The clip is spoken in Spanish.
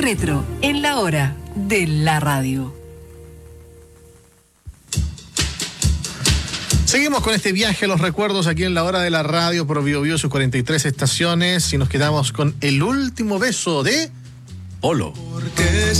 Retro, en la hora de la radio. Seguimos con este viaje a los recuerdos aquí en la hora de la radio por BioBio, sus 43 estaciones, y nos quedamos con el último beso de Polo.